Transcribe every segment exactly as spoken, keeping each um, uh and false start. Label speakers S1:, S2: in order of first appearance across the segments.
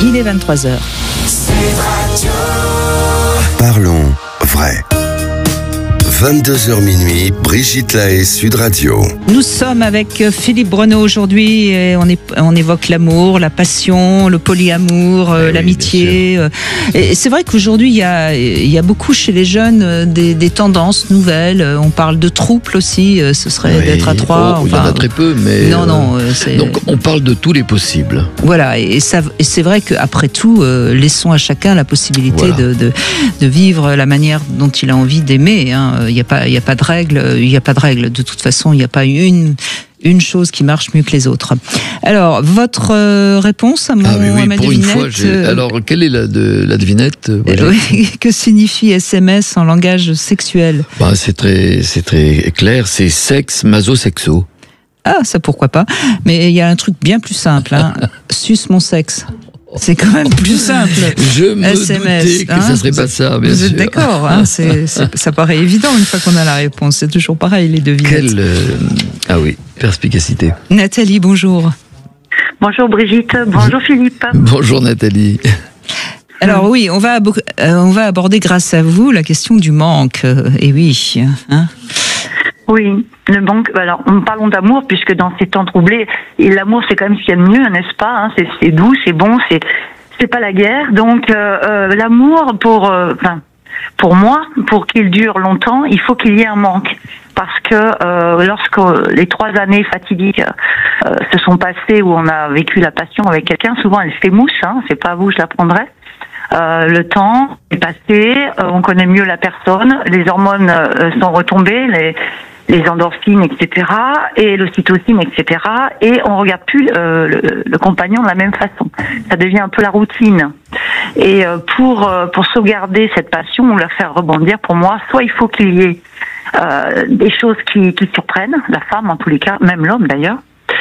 S1: Il est vingt-trois heures.
S2: Parlons vrai. vingt-deux heures minuit, Brigitte Lahaie, Sud Radio.
S1: Nous sommes avec Philippe Breneau aujourd'hui et on, est, on évoque l'amour, la passion, le polyamour, euh,
S3: oui,
S1: l'amitié. Euh, et c'est vrai qu'aujourd'hui, il y a, il y a beaucoup chez les jeunes euh, des, des tendances nouvelles. On parle de trouble aussi, euh, ce serait
S3: Oui.
S1: d'être à trois.
S3: Oh,
S1: Enfin,
S3: il y en a très peu, mais...
S1: Non,
S3: euh,
S1: non. euh, c'est...
S3: Donc on parle de tous les possibles.
S1: Voilà, et, ça, et c'est vrai qu'après tout, euh, laissons à chacun la possibilité
S3: Voilà.
S1: de, de, de vivre la manière dont il a envie d'aimer. Hein. Il n'y a pas, il n'y a pas de règle. Il n'y a pas de règle. De toute façon, il n'y a pas une une chose qui marche mieux que les autres. Alors, votre euh, réponse à, mon,
S3: Ah oui, oui,
S1: à ma
S3: pour
S1: devinette.
S3: une fois. J'ai...
S1: euh,
S3: Alors, quelle est la, de, la devinette euh,
S1: euh, oui, que signifie S M S en langage sexuel?
S3: bah, c'est très, c'est très clair. C'est sexe, maso-sexo.
S1: Ah, ça pourquoi pas. Mais il y a un truc bien plus simple. Hein. Suce mon sexe. C'est quand même plus simple.
S3: Je me
S1: S M S,
S3: doutais que
S1: hein,
S3: ça serait pas ça, bien
S1: Vous
S3: sûr.
S1: êtes d'accord, hein, c'est, c'est, ça paraît évident une fois qu'on a la réponse. C'est toujours pareil, les devinettes.
S3: Quelle... euh, Ah oui, perspicacité.
S1: Nathalie, bonjour.
S4: Bonjour Brigitte, bonjour Philippe.
S3: Bonjour Nathalie.
S1: Alors oui, on va, abo- euh, on va aborder grâce à vous la question du manque. Euh, et oui, hein.
S4: Oui, le manque. Alors, parlons d'amour puisque dans ces temps troublés, et l'amour c'est quand même ce qu'il y a de mieux, n'est-ce pas, hein, c'est, c'est doux, c'est bon, c'est c'est pas la guerre. Donc euh, euh, l'amour pour, euh, enfin, pour moi, pour qu'il dure longtemps, il faut qu'il y ait un manque. Parce que euh, lorsque les trois années fatidiques euh, se sont passées où on a vécu la passion avec quelqu'un, souvent elle s'émousse, hein, c'est pas à vous, je l'apprendrai. Euh, le temps est passé, euh, on connaît mieux la personne, les hormones euh, sont retombées, les, les endorphines, et cetera, et l'ocytocine, et cetera, et on regarde plus euh, le, le compagnon de la même façon. Ça devient un peu la routine. Et euh, pour euh, pour sauvegarder cette passion, ou la faire rebondir, pour moi, soit il faut qu'il y ait euh, des choses qui, qui surprennent, la femme en tous les cas, même l'homme d'ailleurs,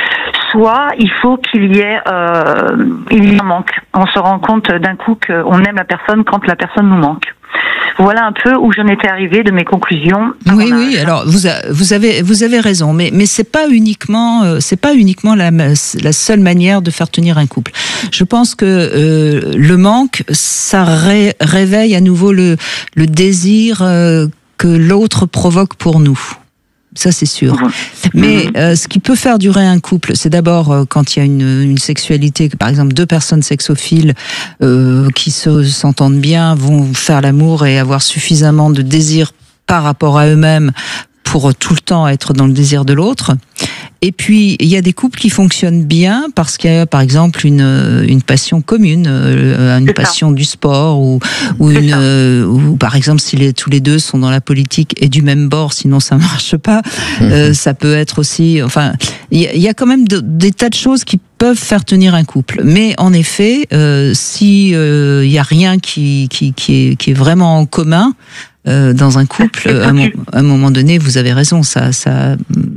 S4: soit il faut qu'il y ait euh, il y a un manque. On se rend compte d'un coup qu'on aime la personne quand la personne nous manque. Voilà un peu où j'en étais arrivée de mes conclusions.
S1: Oui, oui. Alors vous, a, vous avez vous avez raison, mais mais c'est pas uniquement euh, c'est pas uniquement la la seule manière de faire tenir un couple. Je pense que euh, le manque, ça ré, réveille à nouveau le le désir euh, que l'autre provoque pour nous. Ça, c'est sûr. Mais euh, ce qui peut faire durer un couple, c'est d'abord euh, quand il y a une, une sexualité, par exemple deux personnes sexophiles euh, qui se s'entendent bien, vont faire l'amour et avoir suffisamment de désir par rapport à eux-mêmes pour tout le temps être dans le désir de l'autre. Et puis, il y a des couples qui fonctionnent bien parce qu'il y a, par exemple, une, une passion commune, une passion du sport, ou, ou, une, euh, ou par exemple, si les, tous les deux sont dans la politique et du même bord, sinon ça marche pas. Mmh. Euh, ça peut être aussi... Enfin, il y, y a quand même de, des tas de choses qui peuvent faire tenir un couple. Mais en effet, euh, si euh, il y a rien qui, qui, qui, est, qui est vraiment en commun, Euh, dans un couple, à un, à un moment donné, vous avez raison, ça, ça,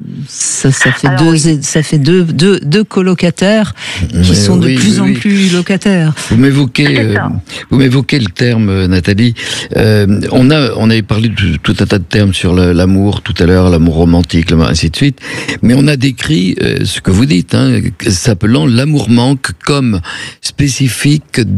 S1: ça, ça fait
S4: Alors,
S1: deux,
S4: oui.
S1: ça fait deux, deux, deux colocataires qui
S3: Mais
S1: sont
S3: oui,
S1: de plus
S3: oui,
S1: en
S3: oui.
S1: plus locataires.
S3: Vous m'évoquez, euh, vous m'évoquez le terme, Nathalie. Euh, on a, on avait parlé de tout un tas de termes sur le, l'amour tout à l'heure, l'amour romantique, ainsi de suite. Mais on a décrit euh, ce que vous dites, hein, s'appelant l'amour manque comme spécifique